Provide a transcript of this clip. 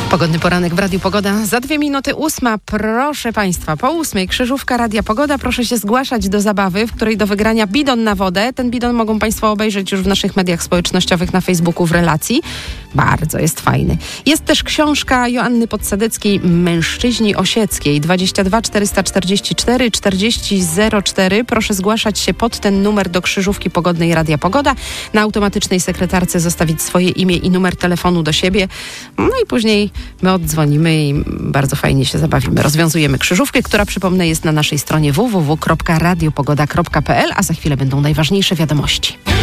Pogodny poranek w Radiu Pogoda. Za 2 minuty 8. Proszę Państwa, po 8 krzyżówka Radia Pogoda. Proszę się zgłaszać do zabawy, w której do wygrania bidon na wodę. Ten bidon mogą Państwo obejrzeć już w naszych mediach społecznościowych na Facebooku w relacji. Bardzo jest fajny. Jest też książka Joanny Podsadeckiej Mężczyźni Osieckiej 22 444 4004. Proszę zgłaszać się pod ten numer do krzyżówki pogodnej Radia Pogoda. Na automatycznej sekretarce zostawić swoje imię i numer telefonu do siebie. No i później my oddzwonimy i bardzo fajnie się zabawimy. Rozwiązujemy krzyżówkę, która, przypomnę, jest na naszej stronie www.radiopogoda.pl, a za chwilę będą najważniejsze wiadomości.